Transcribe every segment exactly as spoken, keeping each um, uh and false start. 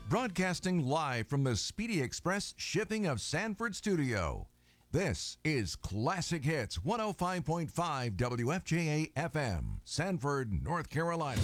Broadcasting live from the Speedy Express Shipping of Sanford studio. This is Classic Hits one oh five point five W F J A F M, Sanford, North Carolina.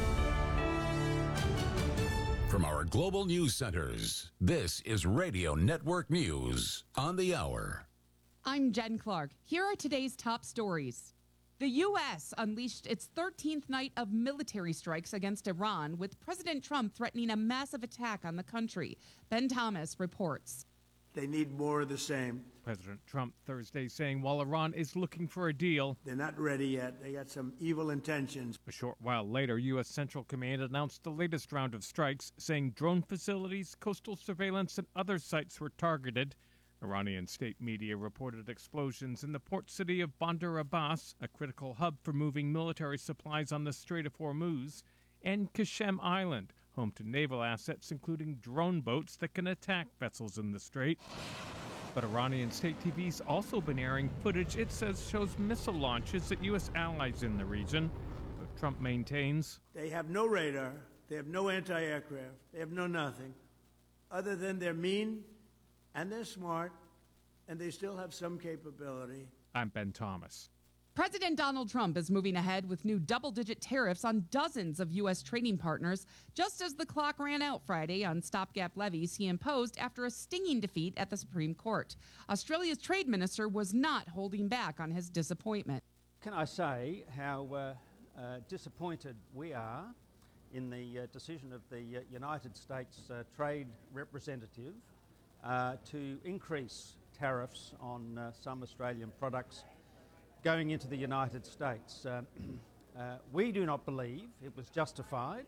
From our global news centers, this is Radio Network News on the hour. I'm Jen Clark. Here are today's top stories. The U S unleashed its thirteenth night of military strikes against Iran, with President Trump threatening a massive attack on the country. Ben Thomas reports. They need more of the same. President Trump Thursday saying while Iran is looking for a deal, they're not ready yet. They got some evil intentions. A short while later, U S. Central Command announced the latest round of strikes, saying drone facilities, coastal surveillance, and other sites were targeted. Iranian state media reported explosions in the port city of Bandar Abbas, a critical hub for moving military supplies on the Strait of Hormuz, and Qasem Island, home to naval assets including drone boats that can attack vessels in the strait. But Iranian state T V's also been airing footage it says shows missile launches at U S allies in the region. But Trump maintains they have no radar, they have no anti-aircraft, they have no nothing, other than they're mean and they're smart, and they still have some capability. I'm Ben Thomas. President Donald Trump is moving ahead with new double-digit tariffs on dozens of U S trading partners, just as the clock ran out Friday on stopgap levies he imposed after a stinging defeat at the Supreme Court. Australia's trade minister was not holding back on his disappointment. Can I say how uh, uh, disappointed we are in the uh, decision of the uh, United States uh, Trade Representative uh, to increase tariffs on uh, some Australian products going into the United States. Uh, uh, we do not believe it was justified.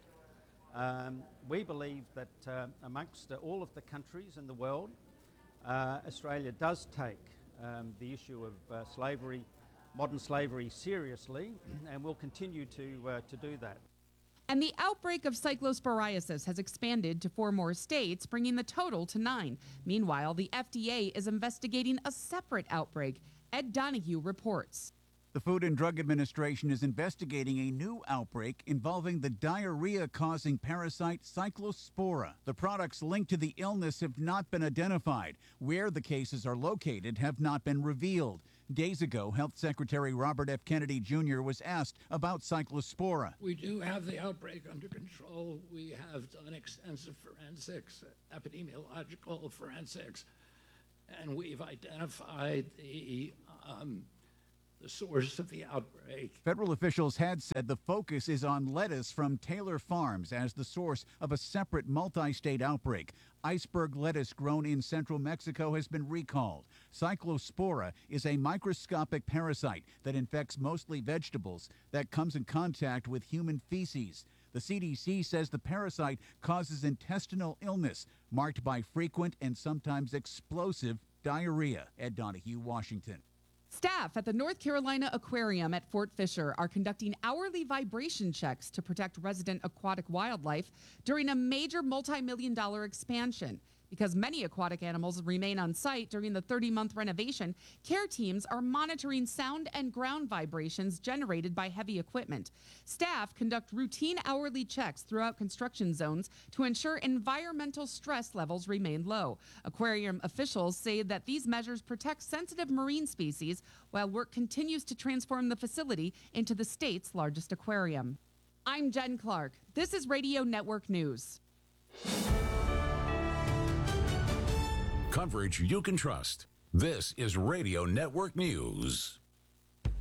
Um, we believe that uh, amongst uh, all of the countries in the world, uh, Australia does take um, the issue of uh, slavery, modern slavery, seriously, and will continue to uh, to do that. And the outbreak of cyclosporiasis has expanded to four more states, bringing the total to nine. Meanwhile, the F D A is investigating a separate outbreak. Ed Donahue reports. The Food and Drug Administration is investigating a new outbreak involving the diarrhea-causing parasite Cyclospora. The products linked to the illness have not been identified. Where the cases are located have not been revealed. Days ago, Health Secretary Robert F. Kennedy Junior was asked about Cyclospora. We do have the outbreak under control. We have done extensive forensics, epidemiological forensics, and we've identified the um, the source of the outbreak. Federal officials had said the focus is on lettuce from Taylor Farms as the source of a separate multi-state outbreak. Iceberg lettuce grown in central Mexico has been recalled. Cyclospora is a microscopic parasite that infects mostly vegetables that comes in contact with human feces. The C D C says the parasite causes intestinal illness marked by frequent and sometimes explosive diarrhea. Ed Donahue, Washington. Staff at the North Carolina Aquarium at Fort Fisher are conducting hourly vibration checks to protect resident aquatic wildlife during a major multi-million dollar expansion. Because many aquatic animals remain on site during the thirty-month renovation, care teams are monitoring sound and ground vibrations generated by heavy equipment. Staff conduct routine hourly checks throughout construction zones to ensure environmental stress levels remain low. Aquarium officials say that these measures protect sensitive marine species while work continues to transform the facility into the state's largest aquarium. I'm Jen Clark. This is Radio Network News. Coverage you can trust. This is Radio Network News.